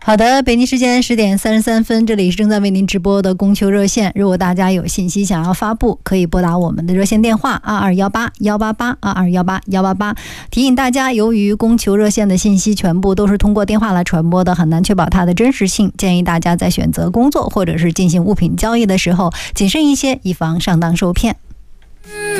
好的，北京时间10点33分，这里是正在为您直播的供求热线。如果大家有信息想要发布，可以拨打我们的热线电话2218-188-228-188。提醒大家，由于供求热线的信息全部都是通过电话来传播的，很难确保它的真实性，建议大家在选择工作或者是进行物品交易的时候谨慎一些，以防上当受骗。